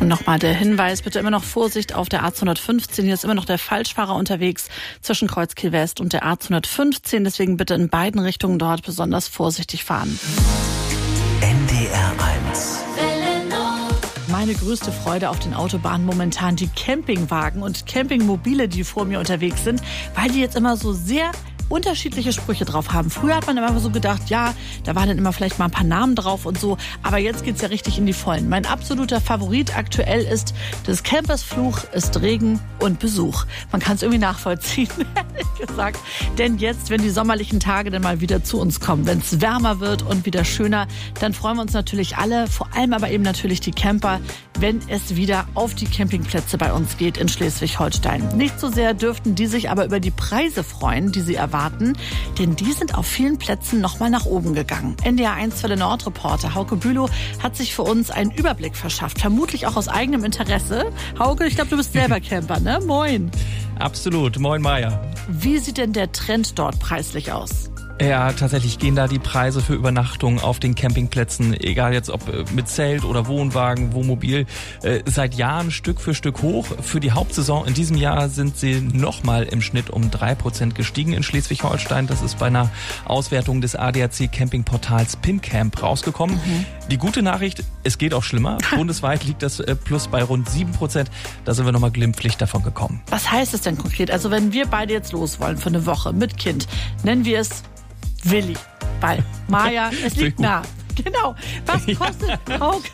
Und nochmal der Hinweis, bitte immer noch Vorsicht auf der A215. Hier ist immer noch der Falschfahrer unterwegs zwischen Kreuzkiel West und der A215. Deswegen bitte in beiden Richtungen dort besonders vorsichtig fahren. NDR 1. Meine größte Freude auf den Autobahnen momentan die Campingwagen und Campingmobile, die vor mir unterwegs sind, weil die jetzt immer so sehr unterschiedliche Sprüche drauf haben. Früher hat man immer so gedacht, ja, da waren dann immer vielleicht mal ein paar Namen drauf und so, aber jetzt geht's ja richtig in die Vollen. Mein absoluter Favorit aktuell ist, des Campers Fluch ist Regen und Besuch. Man kann es irgendwie nachvollziehen, ehrlich gesagt. Denn jetzt, wenn die sommerlichen Tage dann mal wieder zu uns kommen, wenn es wärmer wird und wieder schöner, dann freuen wir uns natürlich alle, vor allem aber eben natürlich die Camper, wenn es wieder auf die Campingplätze bei uns geht in Schleswig-Holstein. Nicht so sehr dürften die sich aber über die Preise freuen, die sie erwarten, denn die sind auf vielen Plätzen nochmal nach oben gegangen. NDR 1 Welle Nord Reporter Hauke Bülow hat sich für uns einen Überblick verschafft, vermutlich auch aus eigenem Interesse. Hauke, ich glaube, du bist selber Camper, ne? Moin. Absolut, moin Maja. Wie sieht denn der Trend dort preislich aus? Ja, tatsächlich gehen da die Preise für Übernachtungen auf den Campingplätzen, egal jetzt ob mit Zelt oder Wohnwagen, Wohnmobil, seit Jahren Stück für Stück hoch. Für die Hauptsaison in diesem Jahr sind sie nochmal im Schnitt um 3% gestiegen in Schleswig-Holstein. Das ist bei einer Auswertung des ADAC Campingportals PinCamp rausgekommen. Die gute Nachricht, es geht auch schlimmer. Bundesweit liegt das Plus bei rund 7%. Da sind wir nochmal glimpflich davon gekommen. Was heißt es denn konkret? Also wenn wir beide jetzt los wollen für eine Woche mit Kind, nennen wir es Willi, weil Maja, es liegt nah. Genau. Was kostet, Hauke?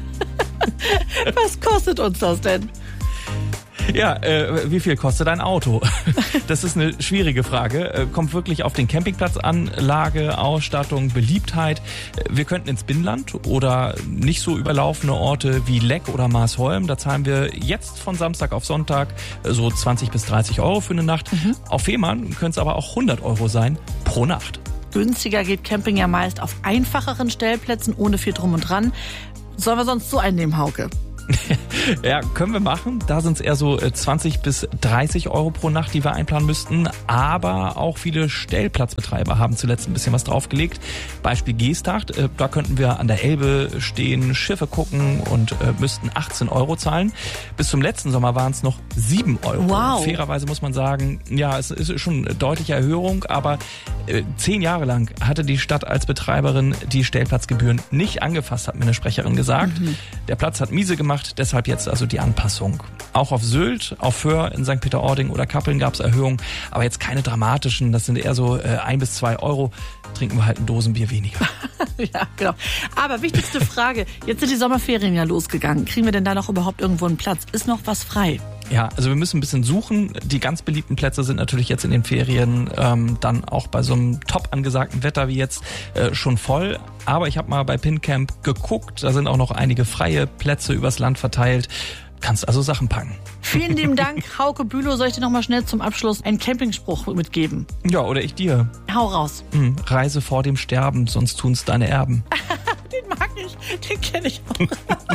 Was kostet uns das denn? Ja, wie viel kostet ein Auto? Das ist eine schwierige Frage. Kommt wirklich auf den Campingplatz an, Lage, Ausstattung, Beliebtheit. Wir könnten ins Binnenland oder nicht so überlaufene Orte wie Leck oder Maasholm. Da zahlen wir jetzt von Samstag auf Sonntag so 20 bis 30 Euro für eine Nacht. Auf Fehmarn können es aber auch 100 Euro sein pro Nacht. Günstiger geht Camping ja meist auf einfacheren Stellplätzen, ohne viel drum und dran. Sollen wir sonst so einnehmen, Hauke? Ja, können wir machen. Da sind es eher so 20 bis 30 Euro pro Nacht, die wir einplanen müssten. Aber auch viele Stellplatzbetreiber haben zuletzt ein bisschen was draufgelegt. Beispiel Geesthacht. Da könnten wir an der Elbe stehen, Schiffe gucken und müssten 18 Euro zahlen. Bis zum letzten Sommer waren es noch 7 Euro. Wow. Fairerweise muss man sagen, ja, es ist schon eine deutliche Erhöhung, aber 10 Jahre lang hatte die Stadt als Betreiberin die Stellplatzgebühren nicht angefasst, hat mir eine Sprecherin gesagt. Der Platz hat miese gemacht. Deshalb jetzt also die Anpassung. Auch auf Sylt, auf Föhr, in St. Peter-Ording oder Kappeln gab es Erhöhungen, aber jetzt keine dramatischen. Das sind eher so 1 bis 2 Euro. Trinken wir halt ein Dosenbier weniger. Ja, genau. Aber wichtigste Frage, jetzt sind die Sommerferien ja losgegangen. Kriegen wir denn da noch überhaupt irgendwo einen Platz? Ist noch was frei? Ja, also wir müssen ein bisschen suchen. Die ganz beliebten Plätze sind natürlich jetzt in den Ferien dann auch bei so einem top angesagten Wetter wie jetzt schon voll. Aber ich habe mal bei PinCamp geguckt, da sind auch noch einige freie Plätze übers Land verteilt. Kannst also Sachen packen. Vielen lieben Dank, Hauke Bülow. Soll ich dir noch mal schnell zum Abschluss einen Campingspruch mitgeben? Ja, oder ich dir. Hau raus. Reise vor dem Sterben, sonst tun's deine Erben. Den mag ich, den kenne ich auch.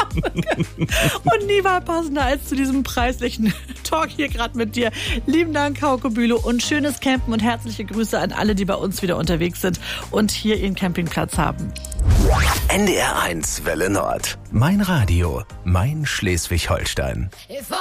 Und nie war passender als zu diesem preislichen Talk hier gerade mit dir. Lieben Dank, Hauke Bülow, und schönes Campen und herzliche Grüße an alle, die bei uns wieder unterwegs sind und hier ihren Campingplatz haben. NDR 1 Welle Nord. Mein Radio, mein Schleswig-Holstein.